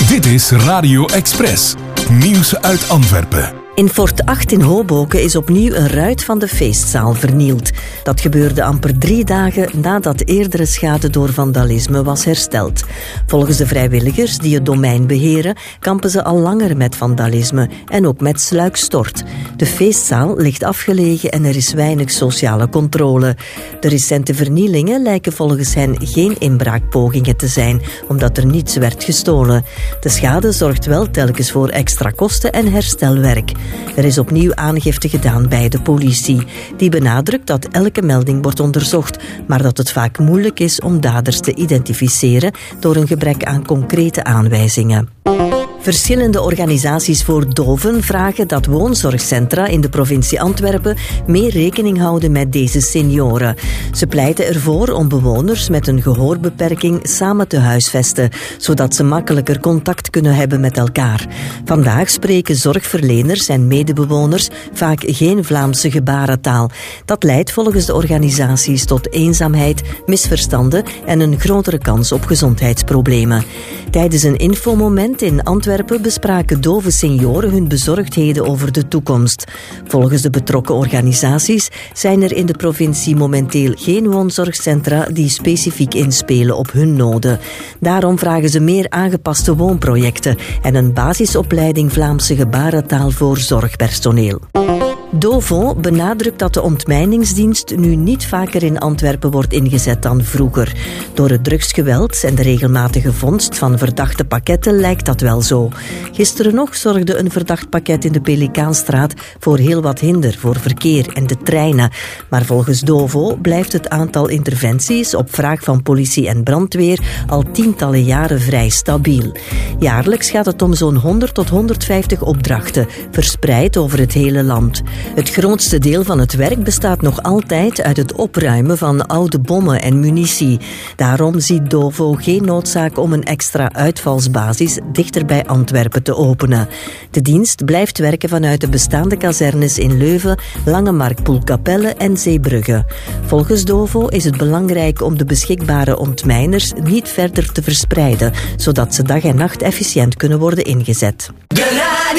Dit is Radio Express. Nieuws uit Antwerpen. In Fort 8 in Hoboken is opnieuw een ruit van de feestzaal vernield. Dat gebeurde amper 3 dagen nadat eerdere schade door vandalisme was hersteld. Volgens de vrijwilligers die het domein beheren, kampen ze al langer met vandalisme en ook met sluikstort. De feestzaal ligt afgelegen en er is weinig sociale controle. De recente vernielingen lijken volgens hen geen inbraakpogingen te zijn, omdat er niets werd gestolen. De schade zorgt wel telkens voor extra kosten en herstelwerk. Er is opnieuw aangifte gedaan bij de politie. Die benadrukt dat elke melding wordt onderzocht, maar dat het vaak moeilijk is om daders te identificeren door een gebrek aan concrete aanwijzingen. Verschillende organisaties voor doven vragen dat woonzorgcentra in de provincie Antwerpen meer rekening houden met deze senioren. Ze pleiten ervoor om bewoners met een gehoorbeperking samen te huisvesten, zodat ze makkelijker contact kunnen hebben met elkaar. Vandaag spreken zorgverleners en medebewoners vaak geen Vlaamse gebarentaal. Dat leidt volgens de organisaties tot eenzaamheid, misverstanden en een grotere kans op gezondheidsproblemen. Tijdens een infomoment in Antwerpen bespraken dove senioren hun bezorgdheden over de toekomst. Volgens de betrokken organisaties zijn er in de provincie momenteel geen woonzorgcentra die specifiek inspelen op hun noden. Daarom vragen ze meer aangepaste woonprojecten en een basisopleiding Vlaamse gebarentaal voor zorgpersoneel. Dovo benadrukt dat de ontmijningsdienst nu niet vaker in Antwerpen wordt ingezet dan vroeger. Door het drugsgeweld en de regelmatige vondst van verdachte pakketten lijkt dat wel zo. Gisteren nog zorgde een verdacht pakket in de Pelikaanstraat voor heel wat hinder voor verkeer en de treinen. Maar volgens Dovo blijft het aantal interventies op vraag van politie en brandweer al tientallen jaren vrij stabiel. Jaarlijks gaat het om zo'n 100 tot 150 opdrachten, verspreid over het hele land. Het grootste deel van het werk bestaat nog altijd uit het opruimen van oude bommen en munitie. Daarom ziet Dovo geen noodzaak om een extra uitvalsbasis dichter bij Antwerpen te openen. De dienst blijft werken vanuit de bestaande kazernes in Leuven, Langemark, Poelkapelle en Zeebrugge. Volgens Dovo is het belangrijk om de beschikbare ontmijners niet verder te verspreiden, zodat ze dag en nacht efficiënt kunnen worden ingezet.